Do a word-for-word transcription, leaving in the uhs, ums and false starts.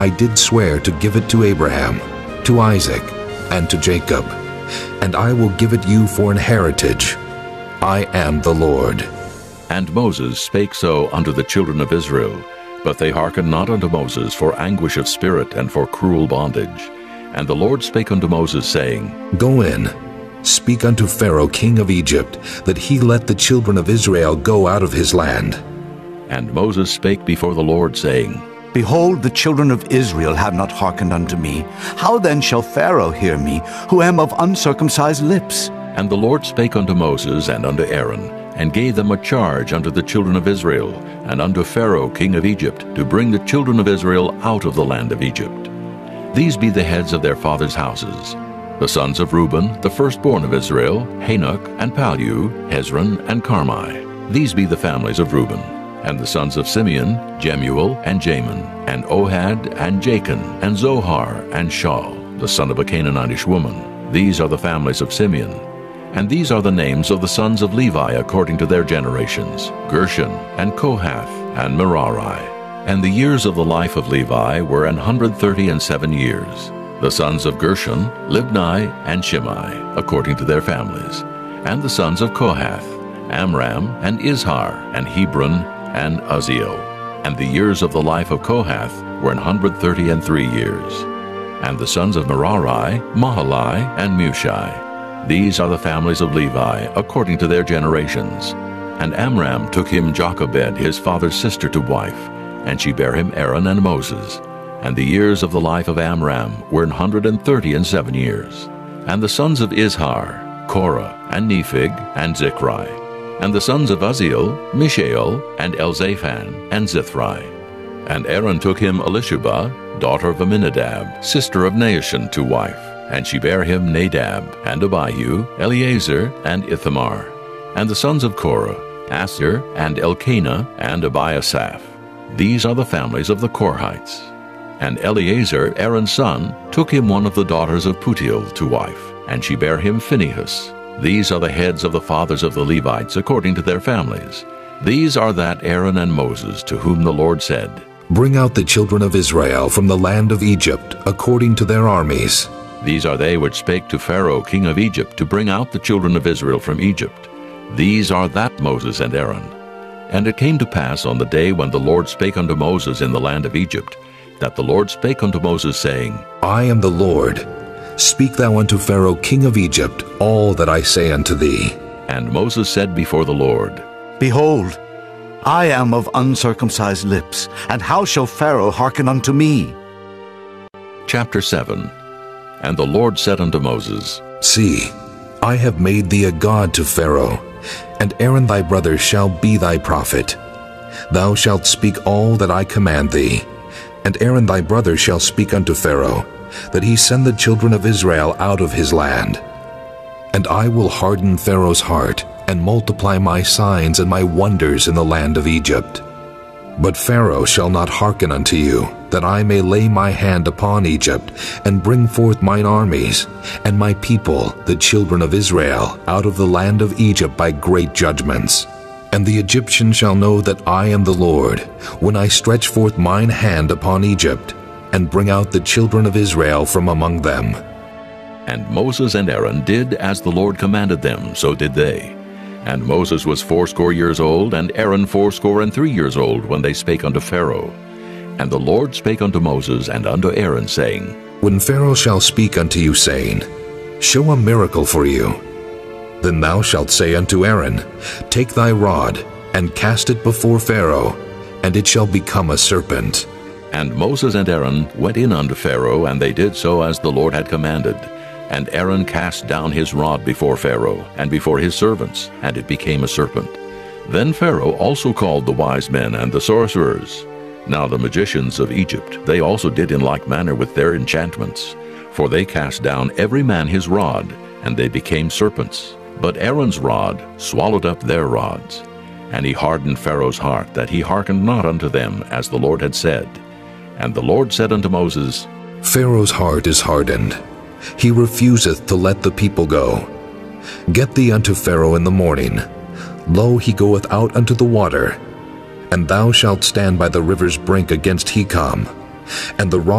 I did swear to give it to Abraham, to Isaac, and to Jacob, and I will give it you for an heritage. I am the Lord. And Moses spake so unto the children of Israel, but they hearkened not unto Moses for anguish of spirit and for cruel bondage. And the Lord spake unto Moses, saying, Go in, speak unto Pharaoh king of Egypt, that he let the children of Israel go out of his land. And Moses spake before the Lord, saying, Behold, the children of Israel have not hearkened unto me. How then shall Pharaoh hear me, who am of uncircumcised lips? And the Lord spake unto Moses and unto Aaron, and gave them a charge unto the children of Israel, and unto Pharaoh king of Egypt, to bring the children of Israel out of the land of Egypt. These be the heads of their fathers' houses. The sons of Reuben, the firstborn of Israel, Hanok, and Palu, Hezron, and Carmi. These be the families of Reuben. And the sons of Simeon, Jemuel, and Jamin, and Ohad, and Jachin, and Zohar, and Shaul, the son of a Canaanitish woman. These are the families of Simeon. And these are the names of the sons of Levi according to their generations, Gershon, and Kohath, and Merari. And the years of the life of Levi were an hundred thirty and seven years. The sons of Gershon, Libni, and Shimei, according to their families. And the sons of Kohath, Amram, and Izhar, and Hebron, and Uzziel. And the years of the life of Kohath were an hundred thirty and three years. And the sons of Merari, Mahali, and Mushi. These are the families of Levi, according to their generations. And Amram took him Jochebed, his father's sister, to wife, and she bare him Aaron and Moses. And the years of the life of Amram were an hundred and thirty and seven years. And the sons of Izhar, Korah, and Nephig, and Zichri. And the sons of Uzziel, Mishael, and Elzaphan, and Zithri. And Aaron took him Elishubah, daughter of Aminadab, sister of Naashon, to wife. And she bare him Nadab, and Abihu, Eleazar, and Ithamar. And the sons of Korah, Asir, and Elkanah, and Abiasaph. These are the families of the Korhites. And Eleazar, Aaron's son, took him one of the daughters of Putiel to wife, and she bare him Phinehas. These are the heads of the fathers of the Levites according to their families. These are that Aaron and Moses, to whom the Lord said, Bring out the children of Israel from the land of Egypt, according to their armies. These are they which spake to Pharaoh king of Egypt, to bring out the children of Israel from Egypt. These are that Moses and Aaron. And it came to pass on the day when the Lord spake unto Moses in the land of Egypt, that the Lord spake unto Moses, saying, I am the Lord. Speak thou unto Pharaoh king of Egypt all that I say unto thee. And Moses said before the Lord, Behold, I am of uncircumcised lips, and how shall Pharaoh hearken unto me? Chapter seven. And the Lord said unto Moses, See, I have made thee a god to Pharaoh, and Aaron thy brother shall be thy prophet. Thou shalt speak all that I command thee, and Aaron thy brother shall speak unto Pharaoh, that he send the children of Israel out of his land. And I will harden Pharaoh's heart, and multiply my signs and my wonders in the land of Egypt. But Pharaoh shall not hearken unto you, that I may lay my hand upon Egypt, and bring forth mine armies, and my people, the children of Israel, out of the land of Egypt by great judgments. And the Egyptians shall know that I am the Lord, when I stretch forth mine hand upon Egypt, and bring out the children of Israel from among them. And Moses and Aaron did as the Lord commanded them, so did they. And Moses was fourscore years old, and Aaron fourscore and three years old, when they spake unto Pharaoh. And the Lord spake unto Moses and unto Aaron, saying, When Pharaoh shall speak unto you, saying, Show a miracle for you, then thou shalt say unto Aaron, Take thy rod, and cast it before Pharaoh, and it shall become a serpent. And Moses and Aaron went in unto Pharaoh, and they did so as the Lord had commanded. And Aaron cast down his rod before Pharaoh, and before his servants, and it became a serpent. Then Pharaoh also called the wise men and the sorcerers. Now the magicians of Egypt, they also did in like manner with their enchantments. For they cast down every man his rod, and they became serpents. But Aaron's rod swallowed up their rods. And he hardened Pharaoh's heart, that he hearkened not unto them, as the Lord had said. And the Lord said unto Moses, Pharaoh's heart is hardened. He refuseth to let the people go. Get thee unto Pharaoh in the morning. Lo, he goeth out unto the water. And thou shalt stand by the river's brink against Hekam, and the rod